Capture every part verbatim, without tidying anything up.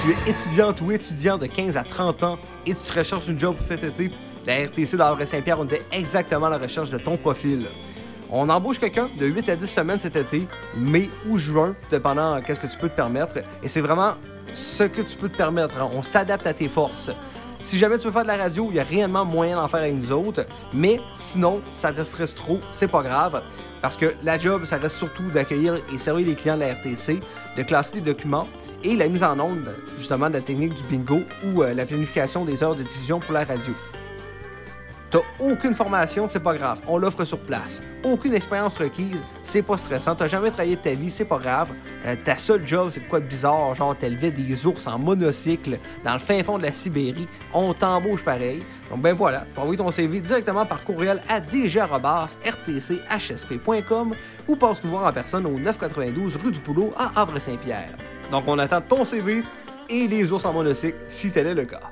tu es étudiante ou étudiant de quinze à trente ans et tu recherches une job pour cet été, la R T C de Havre-Saint-Pierre, on était exactement à la recherche de ton profil. On embauche quelqu'un de huit à dix semaines cet été, mai ou juin, dépendant qu'est-ce que tu peux te permettre. Et c'est vraiment ce que tu peux te permettre. On s'adapte à tes forces. Si jamais tu veux faire de la radio, il y a réellement moyen d'en faire avec nous autres. Mais sinon, ça te stresse trop, c'est pas grave. Parce que la job, ça reste surtout d'accueillir et servir les clients de la R T C, de classer les documents et la mise en onde, justement, de la technique du bingo ou euh, la planification des heures de diffusion pour la radio. T'as aucune formation, c'est pas grave. On l'offre sur place. Aucune expérience requise, c'est pas stressant. T'as jamais travaillé de ta vie, c'est pas grave. Euh, ta seule job, c'est quoi de bizarre? Genre, t'élevais des ours en monocycle dans le fin fond de la Sibérie. On t'embauche pareil. Donc, ben voilà. Tu envoies ton C V directement par courriel à d g arobase r t c h s p point com ou passe nous voir en personne au neuf cent quatre-vingt-douze rue du Poulot à Havre-Saint-Pierre. Donc, on attend ton C V et les ours en monocycle si tel est le cas.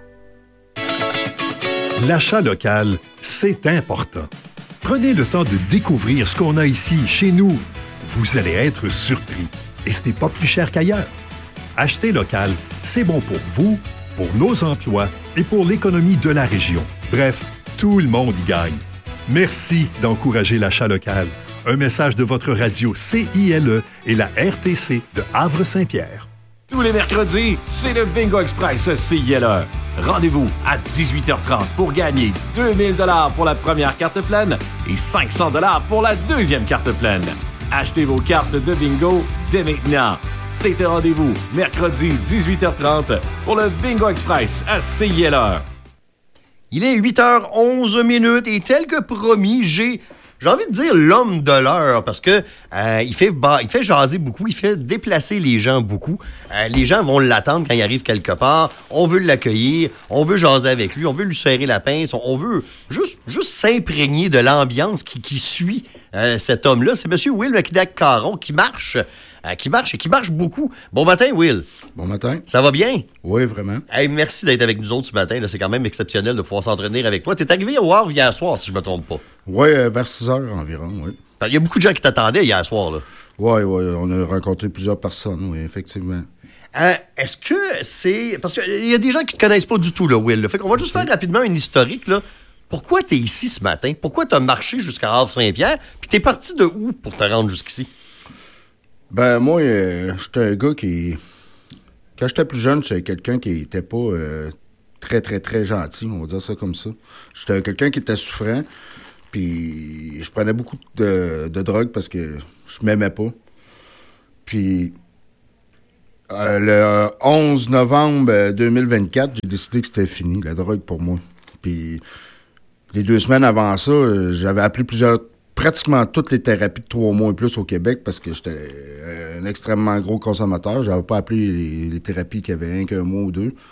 L'achat local, c'est important. Prenez le temps de découvrir ce qu'on a ici, chez nous. Vous allez être surpris. Et ce n'est pas plus cher qu'ailleurs. Acheter local, c'est bon pour vous, pour nos emplois et pour l'économie de la région. Bref, tout le monde y gagne. Merci d'encourager l'achat local. Un message de votre radio C I L E et la R T C de Havre-Saint-Pierre. Tous les mercredis, c'est le Bingo Express C I L E. Rendez-vous à dix-huit heures trente pour gagner deux mille dollars pour la première carte pleine et cinq cents dollars pour la deuxième carte pleine. Achetez vos cartes de bingo dès maintenant. C'est un rendez-vous mercredi dix-huit heures trente pour le Bingo Express à C I L E. Il est huit heures onze minutes et tel que promis, j'ai... J'ai envie de dire l'homme de l'heure parce que euh, il fait bah, il fait jaser beaucoup, il fait déplacer les gens beaucoup. Euh, les gens vont l'attendre quand il arrive quelque part. On veut l'accueillir, on veut jaser avec lui, on veut lui serrer la pince, on, on veut juste, juste s'imprégner de l'ambiance qui, qui suit euh, cet homme-là. C'est M. Will McKidac-Caron qui marche, euh, qui marche et qui marche beaucoup. Bon matin, Will. Bon matin. Ça va bien? Oui, vraiment. Hey, merci d'être avec nous autres ce matin. Là. C'est quand même exceptionnel de pouvoir s'entraîner avec toi. T'es arrivé au Havre hier soir, si je me trompe pas. Oui, euh, vers six heures environ, oui. Il y a beaucoup de gens qui t'attendaient hier soir, là. Oui, oui, on a rencontré plusieurs personnes, oui, effectivement. Euh, est-ce que c'est... Parce qu'il y a des gens qui te connaissent pas du tout, là, Will. Là. Fait qu'on va juste faire rapidement une historique, là. Pourquoi t'es ici ce matin? Pourquoi t'as marché jusqu'à Havre-Saint-Pierre? Puis t'es parti de où pour te rendre jusqu'ici? Ben, moi, euh, j'étais un gars qui... Quand j'étais plus jeune, j'étais quelqu'un qui était pas euh, très, très, très gentil, on va dire ça comme ça. J'étais quelqu'un qui était souffrant. Puis je prenais beaucoup de, de drogue parce que je m'aimais pas. Puis euh, le onze novembre deux mille vingt-quatre, j'ai décidé que c'était fini, la drogue pour moi. Puis les deux semaines avant ça, j'avais appelé plusieurs, pratiquement toutes les thérapies de trois mois et plus au Québec parce que j'étais un extrêmement gros consommateur. J'avais pas appelé les, les thérapies qui avaient un qu'un mois ou deux.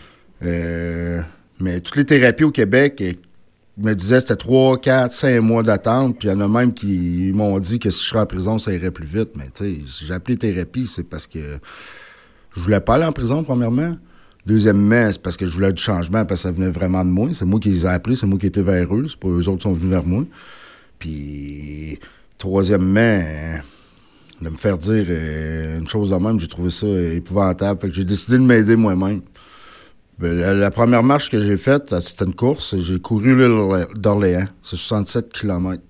Euh, mais toutes les thérapies au Québec... me disaient que c'était trois, quatre, cinq mois d'attente. Puis il y en a même qui m'ont dit que si je serais en prison, ça irait plus vite. Mais tu sais, si j'ai appelé thérapie, c'est parce que je voulais pas aller en prison, premièrement. Deuxièmement, c'est parce que je voulais du changement, parce que ça venait vraiment de moi. C'est moi qui les ai appelés, c'est moi qui étais vers eux. C'est pas eux autres qui sont venus vers moi. Puis, troisièmement, de me faire dire euh, une chose de même, j'ai trouvé ça épouvantable. Fait que j'ai décidé de m'aider moi-même. La, la première marche que j'ai faite, c'était une course. J'ai couru l'île d'Orléans. C'est soixante-sept kilomètres.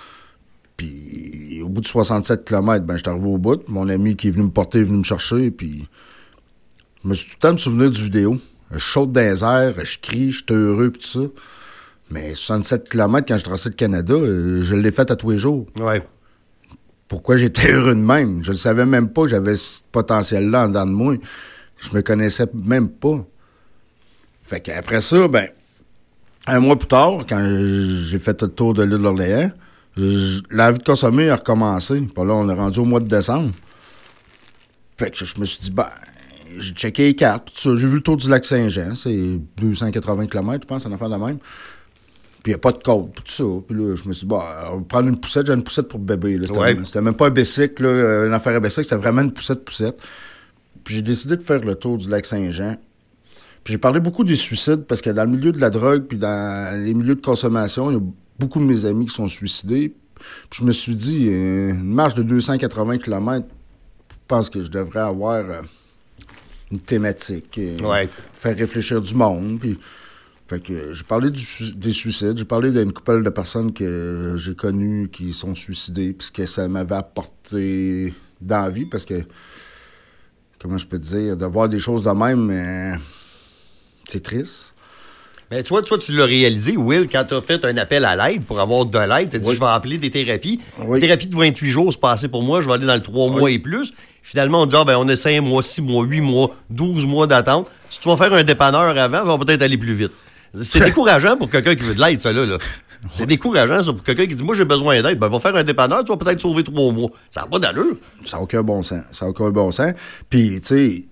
Puis, au bout de soixante-sept kilomètres, ben, j'étais arrivé au bout. Mon ami qui est venu me porter est venu me chercher. Puis, je me suis tout le temps me souvenir du vidéo. Je saute dans les airs, je crie, je suis heureux, puis tout ça. Mais soixante-sept kilomètres, quand je traversais le Canada, je l'ai fait à tous les jours. Ouais. Pourquoi j'étais heureux de même? Je ne savais même pas que j'avais ce potentiel-là en dedans de moi. Je me connaissais même pas. Fait qu'après ça, ben, un mois plus tard, quand j'ai fait le tour de l'île d'Orléans, l'envie de consommer a recommencé. Puis là, on est rendu au mois de décembre. Fait que je me suis dit, ben, j'ai checké les cartes, tout ça. J'ai vu le tour du lac Saint-Jean, c'est deux cent quatre-vingts kilomètres, je pense, une affaire de même. Puis il n'y a pas de côte, tout ça. Puis là, je me suis dit, bah, on va prendre une poussette. J'ai une poussette pour bébé. Là. C'était, ouais. c'était même pas un bicycle, là, une affaire à bicycle, c'était vraiment une poussette-poussette. Puis j'ai décidé de faire le tour du lac Saint-Jean. Puis j'ai parlé beaucoup des suicides, parce que dans le milieu de la drogue, puis dans les milieux de consommation, il y a beaucoup de mes amis qui sont suicidés. Puis je me suis dit, une marche de deux cent quatre-vingts kilomètres, je pense que je devrais avoir... Euh, une thématique. euh, Ouais. Faire réfléchir du monde. Puis, fait que euh, j'ai parlé du su- des suicides. J'ai parlé d'une couple de personnes que euh, j'ai connues qui sont suicidées. Puis ce que ça m'avait apporté dans la vie. Parce que, comment je peux te dire, de voir des choses de même, euh, c'est triste. Mais toi, toi, tu l'as réalisé, Will, quand tu as fait un appel à l'aide pour avoir de l'aide. Tu as dit, Oui. je vais appeler des thérapies. Oui. Thérapie de vingt-huit jours, c'est passé pour moi. Je vais aller dans le trois Oui. mois et plus. Finalement, on dit, ah, ben, on a cinq mois, six mois, huit mois, douze mois d'attente. Si tu vas faire un dépanneur avant, on va peut-être aller plus vite. C'est décourageant pour quelqu'un qui veut de l'aide, ça, là. là. C'est décourageant, ça, pour quelqu'un qui dit, moi, j'ai besoin d'aide. Ben, va faire un dépanneur, tu vas peut-être sauver trois mois. Ça n'a pas d'allure. Ça n'a aucun bon sens. Ça n'a aucun bon sens. Puis, tu sais,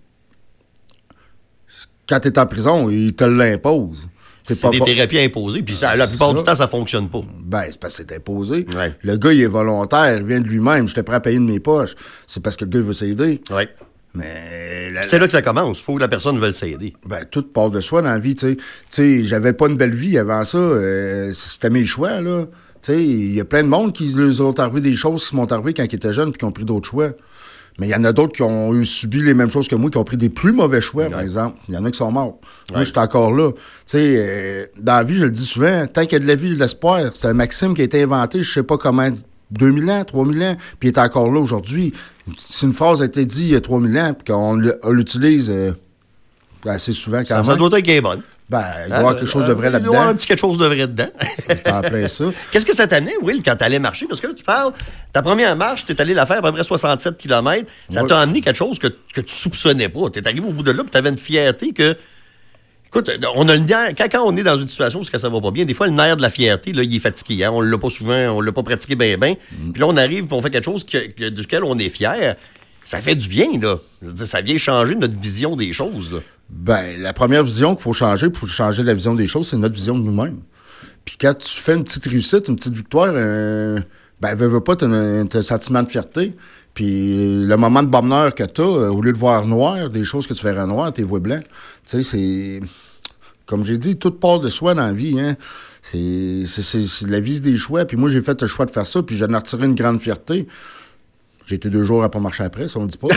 quand t'es en prison, ils te l'imposent. T'es C'est pas des fa- thérapies imposées, puis ça, la plupart ça. du temps, ça fonctionne pas. Ben, c'est parce que c'est imposé. Ouais. Le gars, il est volontaire, il vient de lui-même. J'étais prêt à payer de mes poches. C'est parce que le gars, il veut s'aider. Ouais. Mais... la- C'est là que ça commence. Faut que la personne veuille s'aider. Ben, tout part de soi dans la vie, tu sais. Tu sais, j'avais pas une belle vie avant ça. euh, c'était mes choix, là. Tu sais, il y a plein de monde qui leur ont arrivé des choses qui m'ont arrivé quand ils étaient jeunes puis qui ont pris d'autres choix. Mais il y en a d'autres qui ont eu subi les mêmes choses que moi, qui ont pris des plus mauvais choix, par exemple. Il y en a qui sont morts. Moi, Ouais. je suis encore là. Tu sais, euh, dans la vie, je le dis souvent, tant qu'il y a de la vie et de l'espoir, c'est un maxime qui a été inventé, je sais pas comment, deux mille ans, trois mille ans, puis il est encore là aujourd'hui. Si une phrase a été dite il y a trois mille ans, puis qu'on l- on l'utilise euh, assez souvent quand Ça, ça même, doit être qu'elle est bonne. ben, il doit y avoir quelque chose de vrai Euh, Il doit y avoir là-dedans. un petit quelque chose de vrai dedans. C'est en plein ça. Qu'est-ce que ça t'amenait, Will, quand t'allais marcher? Parce que là, tu parles, ta première marche, t'es allé la faire à peu près soixante-sept kilomètres. Ça Ouais. t'a amené quelque chose que, que tu soupçonnais pas. T'es arrivé au bout de là, puis t'avais une fierté que... Écoute, on a le nerf, quand, quand on est dans une situation où ça va pas bien, des fois, le nerf de la fierté, là, il est fatigué. Hein? On l'a pas souvent, on l'a pas pratiqué bien, bien. Puis là, on arrive, puis on fait quelque chose que, que- duquel on est fier. Ça fait du bien, là. Je veux dire, ça vient changer notre vision des choses, là. Ben, la première vision qu'il faut changer pour changer la vision des choses, c'est notre vision de nous-mêmes. Puis quand tu fais une petite réussite, une petite victoire, euh, ben, veux, veux pas, t'as un, t'as un sentiment de fierté. Puis le moment de bonheur que t'as, euh, au lieu de voir noir, des choses que tu verras noir, t'es vois blanc. Tu sais, c'est... Comme j'ai dit, tout part de soi dans la vie, hein. C'est, c'est, c'est, c'est la vie des choix. Puis moi, j'ai fait le choix de faire ça, puis j'en ai retiré une grande fierté. J'ai été deux jours à pas marcher après, ça on le dit pas.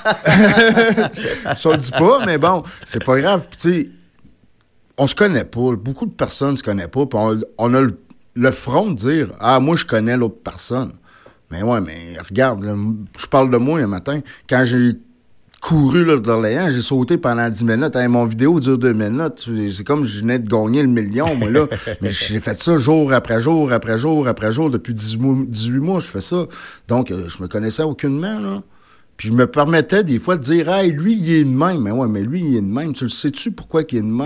Ça on le dit pas, mais bon, c'est pas grave. Puis tu sais, on se connaît pas. Beaucoup de personnes se connaissent pas. Puis on, on a le, le front de dire « Ah, moi, je connais l'autre personne. » Mais ouais, mais regarde, là, je parle de moi un matin. Quand j'ai couru là, d'Orléans, j'ai sauté pendant dix minutes. Hey, mon vidéo dure deux minutes. C'est comme si je venais de gagner le million, moi, là. Mais j'ai fait ça jour après jour, après jour, après jour. Depuis dix-huit mois, je fais ça. Donc, euh, je me connaissais aucunement, là. Puis je me permettais des fois de dire « Hey, lui, il est de même. » Mais ouais, mais lui, il est de même. Tu le sais-tu pourquoi il est de même?